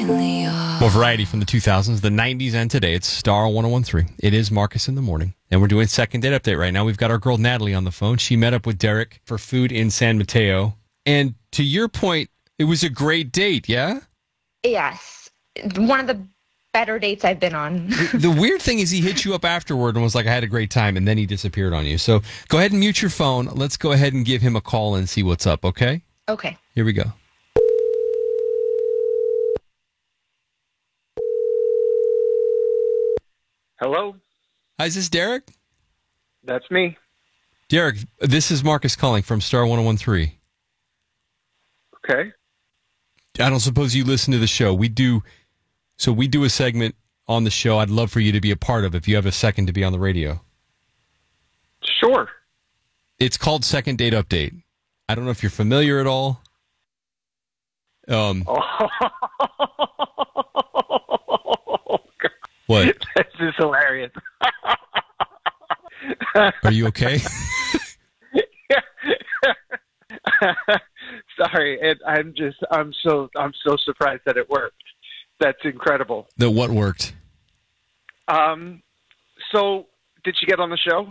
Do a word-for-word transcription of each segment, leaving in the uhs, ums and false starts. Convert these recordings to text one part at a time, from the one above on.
More variety from the two thousands, the nineties, and today. It's Star one oh one three. It is Marcus in the Morning, and we're doing second date update right now. We've got our girl Natalie on the phone. She met up with Derek for food in San Mateo. And to your point, it was a great date, yeah? Yes. One of the better dates I've been on. the, the weird thing is he hit you up afterward and was like, I had a great time, and then he disappeared on you. So go ahead and mute your phone. Let's go ahead and give him a call and see what's up, okay? Okay. Here we go. Hello? Hi, is this Derek? That's me. Derek, this is Marcus calling from Star one oh one three. Okay. I don't suppose you listen to the show. We do, so we do a segment on the show I'd love for you to be a part of if you have a second to be on the radio. Sure. It's called Second Date Update. I don't know if you're familiar at all. Um, oh, what? This is hilarious. Are you okay? Sorry, it, I'm just I'm so I'm so surprised that it worked. That's incredible. That what worked? Um, so did she get on the show?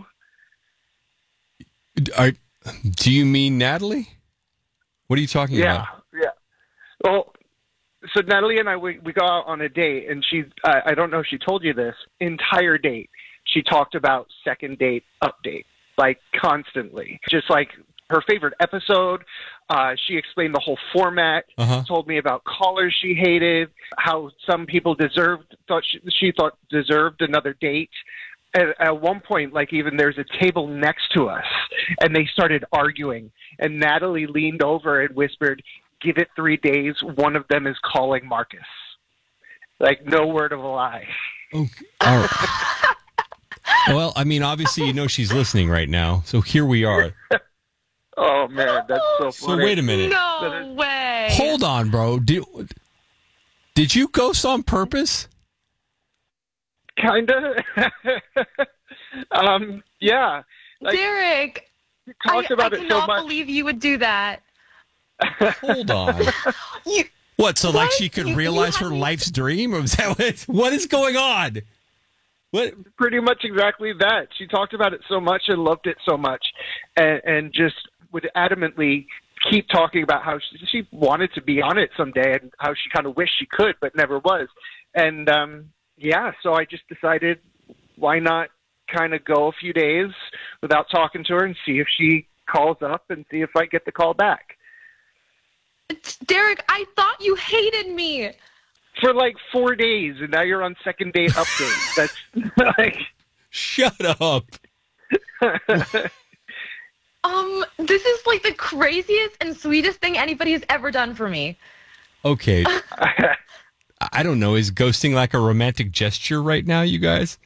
Are, do you mean Natalie? What are you talking yeah, about? Yeah, yeah. Well, so Natalie and I we, we go out on a date, and she I, I don't know if she told you this. Entire date, she talked about second date update, like constantly, just like her favorite episode. Uh, she explained the whole format, uh-huh. told me about callers she hated, how some people deserved, thought she, she thought deserved another date. At, at one point, like even there's a table next to us, and they started arguing. And Natalie leaned over and whispered, "Give it three days. One of them is calling Marcus." Like, no word of a lie. Okay. All right. Well, I mean, obviously, you know she's listening right now, so here we are. Oh, man, that's so funny. So wait a minute. No way. Hold on, bro. Did, did you ghost on purpose? Kind of. um, yeah. Like, Derek, we talked I, about I it so cannot much. believe you would do that. Hold on. You, What, so what? like she could You- you realize her haven't- life's dream? Or is that what, what is going on? What? Pretty much exactly that. She talked about it so much and loved it so much, and, and just would adamantly keep talking about how she, she wanted to be on it someday and how she kind of wished she could but never was. And um, yeah, so I just decided, why not kind of go a few days without talking to her and see if she calls up and see if I get the call back. Derek, I thought you hated me. For like four days, and now you're on second date update. That's like... Shut up. Um, this is like the craziest and sweetest thing anybody has ever done for me. Okay. I don't know. Is ghosting like a romantic gesture right now, you guys?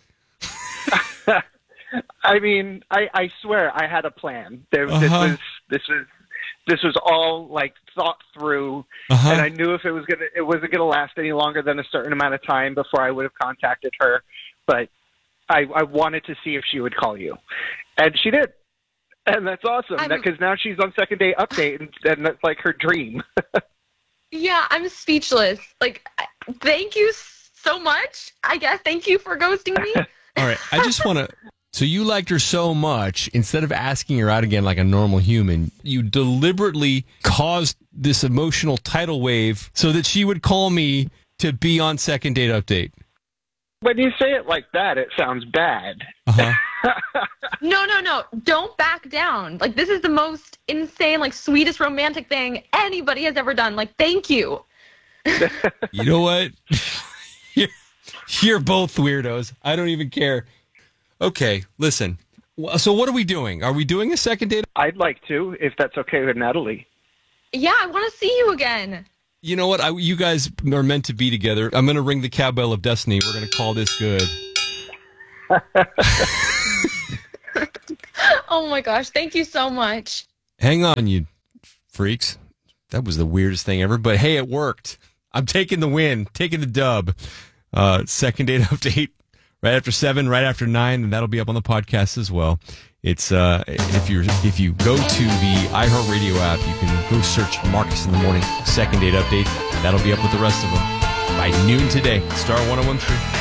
I mean, I, I swear I had a plan. There, Uh-huh. This was this was this was all like thought through, Uh-huh. and I knew if it was gonna it wasn't gonna last any longer than a certain amount of time before I would have contacted her. But I, I wanted to see if she would call you, and she did, and that's awesome. I'm- Because now she's on second date update, and, and that's like her dream. Yeah, I'm speechless. Like, I- thank you so much. I guess thank you for ghosting me. All right. I just want to. So you liked her so much, instead of asking her out again like a normal human, you deliberately caused this emotional tidal wave so that she would call me to be on second date update. When you say it like that, it sounds bad. Uh-huh. No, no, no. Don't back down. Like, this is the most insane, like, sweetest romantic thing anybody has ever done. Like, thank you. You know what? you're, you're both weirdos. I don't even care. Okay, listen. Well, so what are we doing? Are we doing a second date? I'd like to, if that's okay with Natalie. Yeah, I want to see you again. You know what? I, you guys are meant to be together. I'm going to ring the cowbell of destiny. We're going to call this good. Oh, my gosh. Thank you so much. Hang on, you freaks. That was the weirdest thing ever. But hey, it worked. I'm taking the win, taking the dub. Uh, second date update right after seven, right after nine, and that'll be up on the podcast as well. It's uh, if you if you go to the iHeartRadio app, you can go search Marcus in the Morning second date update. That'll be up with the rest of them. by noon today. Star one oh one three.